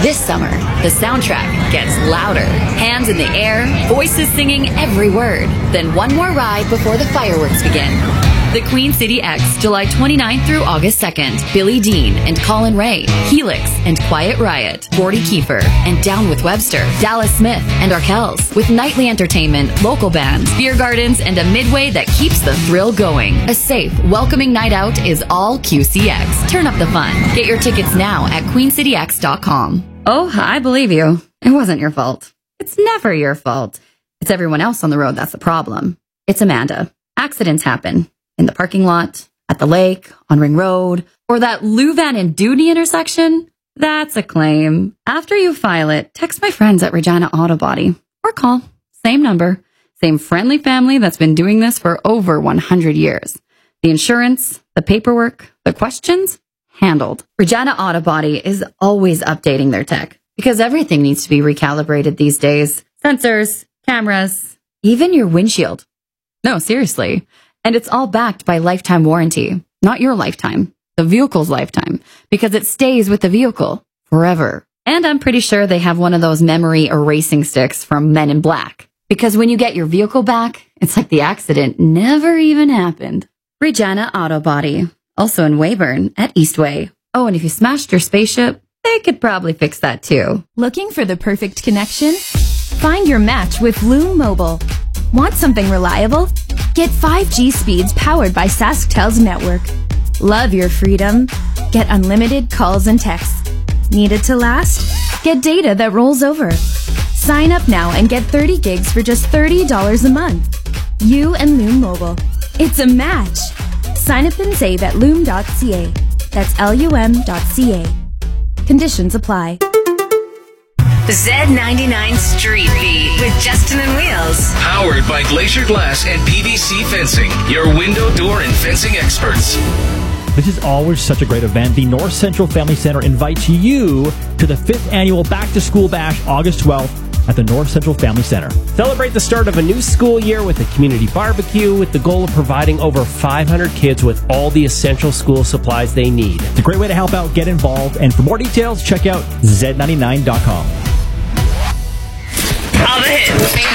This summer, the soundtrack gets louder. Hands in the air, voices singing every word. Then one more ride before the fireworks begin. The Queen City X, July 29th through August 2nd. Billy Dean and Colin Ray, Helix and Quiet Riot, Gordy Kiefer and Down with Webster, Dallas Smith and Arkells, with nightly entertainment, local bands, beer gardens, and a midway that keeps the thrill going. A safe, welcoming night out is all QCX. Turn up the fun. Get your tickets now at queencityx.com. Oh, I believe you. It wasn't your fault. It's never your fault. It's everyone else on the road that's the problem. It's Amanda. Accidents happen. In the parking lot, at the lake, on Ring Road, or that Louvain and Dooney intersection? That's a claim. After you file it, text my friends at Regina Auto Body. Or call. Same number. Same friendly family that's been doing this for over 100 years. The insurance, the paperwork, the questions, handled. Regina Auto Body is always updating their tech because everything needs to be recalibrated these days. Sensors, cameras, even your windshield. No, seriously. And it's all backed by lifetime warranty. Not your lifetime, the vehicle's lifetime, because it stays with the vehicle forever. And I'm pretty sure they have one of those memory erasing sticks from Men in Black. Because when you get your vehicle back, it's like the accident never even happened. Regina Auto Body, also in Weyburn at Eastway. Oh, and if you smashed your spaceship, they could probably fix that too. Looking for the perfect connection? Find your match with Loom Mobile. Want something reliable? Get 5G speeds powered by SaskTel's network. Love your freedom? Get unlimited calls and texts. Need it to last? Get data that rolls over. Sign up now and get 30 gigs for just $30 a month. You and Loom Mobile. It's a match. Sign up and save at loom.ca. That's LUM.ca. Conditions apply. Z99 Street Beat with Justin and Wheels. Powered by Glacier Glass and PVC Fencing, your window, door, and fencing experts. This is always such a great event. The North Central Family Center invites you to the 5th annual Back to School Bash, August 12th at the North Central Family Center. Celebrate the start of a new school year with a community barbecue with the goal of providing over 500 kids with all the essential school supplies they need. It's a great way to help out, get involved, and for more details, check out Z99.com. All the hits.